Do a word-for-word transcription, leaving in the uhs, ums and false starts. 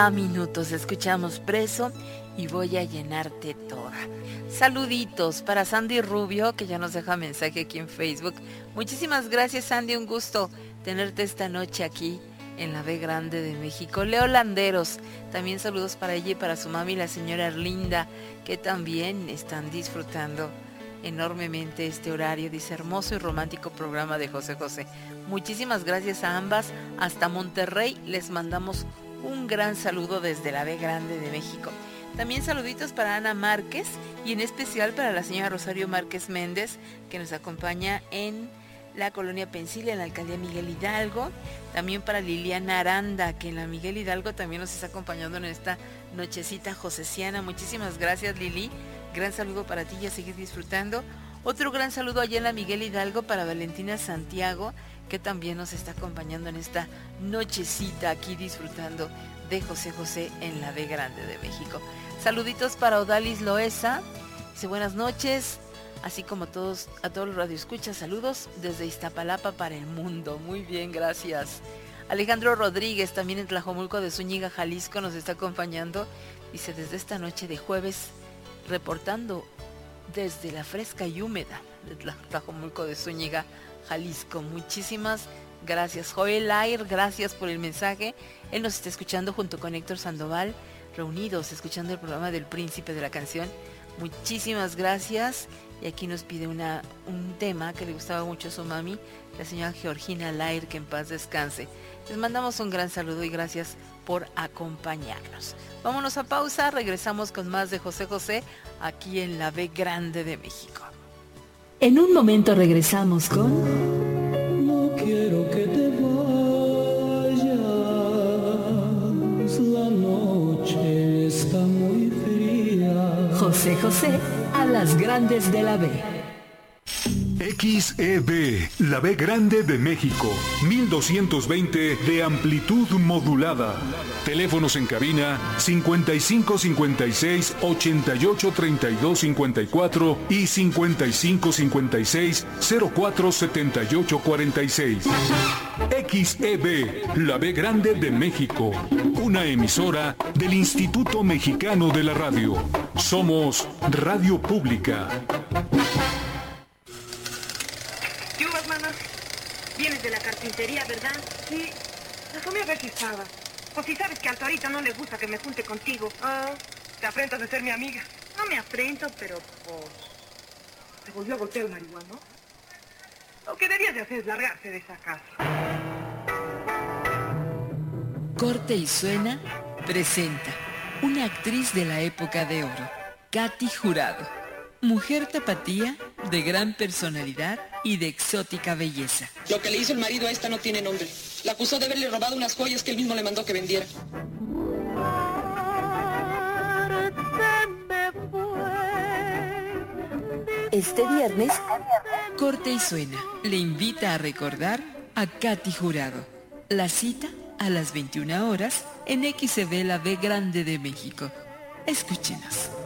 A minutos escuchamos Preso y Voy a llenarte toda. Saluditos para Sandy Rubio, que ya nos deja mensaje aquí en Facebook. Muchísimas gracias, Sandy, un gusto tenerte esta noche aquí en la B Grande de México. Leo Landeros, también saludos para ella y para su mami, la señora Erlinda, que también están disfrutando enormemente este horario. Dice, hermoso y romántico programa de José José. Muchísimas gracias a ambas. Hasta Monterrey les mandamos un gran saludo desde la B Grande de México. También saluditos para Ana Márquez y en especial para la señora Rosario Márquez Méndez, que nos acompaña en la colonia Pensilia, en la alcaldía Miguel Hidalgo. También para Liliana Aranda, que en la Miguel Hidalgo también nos está acompañando en esta nochecita josesiana. Muchísimas gracias, Lili. Gran saludo para ti y a seguir disfrutando. Otro gran saludo allá en la Miguel Hidalgo para Valentina Santiago, que también nos está acompañando en esta nochecita aquí disfrutando de José José en la B Grande de México. Saluditos para Odalis Loesa. Dice, buenas noches. Así como todos, a todos los radioescuchas, saludos desde Iztapalapa para el mundo. Muy bien, gracias. Alejandro Rodríguez, también en Tlajomulco de Zúñiga, Jalisco, nos está acompañando. Dice, desde esta noche de jueves, reportando desde la fresca y húmeda de Tlajomulco de Zúñiga, Jalisco. Muchísimas gracias. Joel Air, gracias por el mensaje. Él nos está escuchando junto con Héctor Sandoval, reunidos, escuchando el programa del Príncipe de la Canción. Muchísimas gracias. Y aquí nos pide una, un tema que le gustaba mucho a su mami, la señora Georgina Lair, que en paz descanse. Les mandamos un gran saludo y gracias por acompañarnos. Vámonos a pausa, regresamos con más de José José aquí en la B Grande de México. En un momento regresamos con... No quiero que te vayas, la noche está muy fría. José José a las grandes de la B. X E B, la B Grande de México, mil doscientos veinte de amplitud modulada. Teléfonos en cabina cincuenta y cinco cincuenta y seis ochenta y ocho treinta y dos cincuenta y cuatro y cincuenta y cinco cincuenta y seis cero cuatro setenta y ocho cuarenta y seis. X E B, la B Grande de México, una emisora del Instituto Mexicano de la Radio. Somos Radio Pública. Vienes de la carpintería, ¿verdad? Sí, asomé a ver si estaba. Pues si sabes que a Torita no le gusta que me junte contigo. Ah, te afrentas de ser mi amiga. No me afrento, pero pues... Te volvió a golpear el marihuano. Lo que debías de hacer es largarse de esa casa. Corte y Suena presenta una actriz de la época de oro, Katy Jurado. Mujer tapatía, de gran personalidad y de exótica belleza. Lo que le hizo el marido a esta no tiene nombre. La acusó de haberle robado unas joyas que él mismo le mandó que vendiera. Este viernes, Corte y Suena le invita a recordar a Katy Jurado. La cita a las veintiuna horas en X E B, la B Grande de México. Escúchenos.